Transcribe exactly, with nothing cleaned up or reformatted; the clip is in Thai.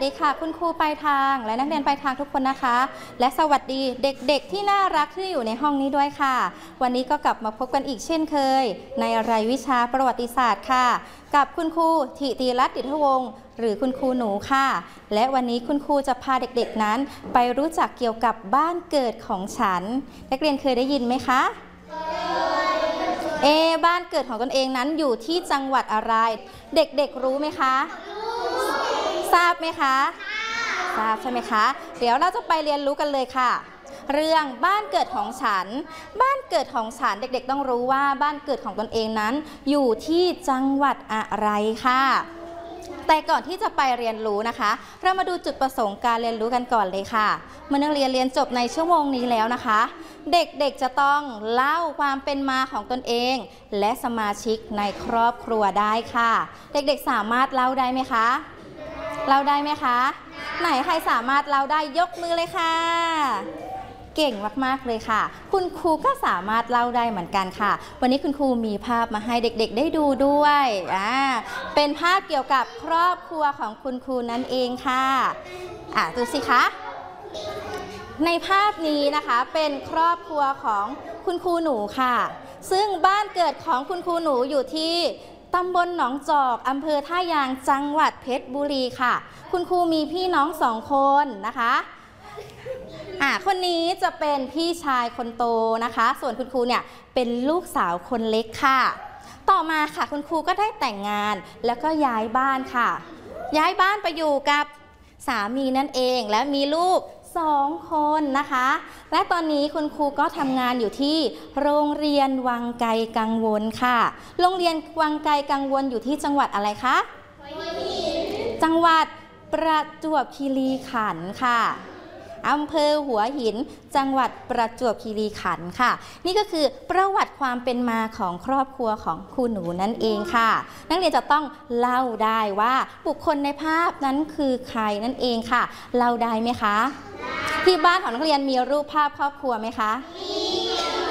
ดีค่ะคุณครูปลายทางและนักเรียนปลายทางทุกคนนะคะและสวัสดีเด็กๆที่น่ารักที่อยู่ในห้องนี้ด้วยค่ะวันนี้ก็กลับมาพบกันอีกเช่นเคยในรายวิชาประวัติศาสตร์ค่ะกับคุณครูธิติรัตน์ ดิษฐวงศ์หรือคุณครูหนูค่ะและวันนี้คุณครูจะพาเด็กๆนั้นไปรู้จักเกี่ยวกับบ้านเกิดของฉันนักเรียนเคยได้ยินไหมคะเอบ้านเกิดของตนเองนั้นอยู่ที่จังหวัดอะไรเด็กๆรู้ไหมคะทราบไหมคะทราบใช่ไหมคะเดี๋ยวเราจะไปเรียนรู้กันเลยค่ะเรื่องบ้านเกิดของฉันบ้านเกิดของฉันเด็กๆต้องรู้ว่าบ้านเกิดของตนเองนั้นอยู่ที่จังหวัดอะไรค่ะแต่ก่อนที่จะไปเรียนรู้นะคะเรามาดูจุดประสงค์การเรียนรู้กันก่อนเลยค่ะเมื่อนักเรียนเรียนจบในชั่วโมงนี้แล้วนะคะเด็กๆจะต้องเล่าความเป็นมาของตนเองและสมาชิกในครอบครัวได้ค่ะเด็กๆสามารถเล่าได้ไหมคะเล่าได้ไหมคะไหนใครสามารถเล่าได้ยกมือเลยค่ะเก่งมากๆเลยค่ะคุณครูก็สามารถเล่าได้เหมือนกันค่ะวันนี้คุณครูมีภาพมาให้เด็กๆได้ดูด้วยอ่าเป็นภาพเกี่ยวกับครอบครัวของคุณครูนั่นเองค่ะอ่ะดูสิคะในภาพนี้นะคะเป็นครอบครัวของคุณครูหนูค่ะซึ่งบ้านเกิดของคุณครูหนูอยู่ที่ตำบลหนองจอกอำเภอท่ายางจังหวัดเพชรบุรีค่ะคุณครูมีพี่น้องสองคนนะคะอ่าคนนี้จะเป็นพี่ชายคนโตนะคะส่วนคุณครูเนี่ยเป็นลูกสาวคนเล็กค่ะต่อมาค่ะคุณครูก็ได้แต่งงานแล้วก็ย้ายบ้านค่ะย้ายบ้านไปอยู่กับสามีนั่นเองและมีลูกสองคนนะคะและตอนนี้คุณครูก็ทำงานอยู่ที่โรงเรียนวังไกลกังวลค่ะโรงเรียนวังไกลกังวลอยู่ที่จังหวัดอะไรคะจังหวัดประจวบคีรีขันธ์ค่ะอำเภอหัวหินจังหวัดประจวบคีรีขันธ์ค่ะนี่ก็คือประวัติความเป็นมาของครอบครัวของครูหนูนั่นเองค่ะนักเรียนจะต้องเล่าได้ว่าบุคคลในภาพนั้นคือใครนั่นเองค่ะเล่าได้ไหมคะที่บ้านของนักเรียนมีรูปภาพครอบครัวไหมคะมี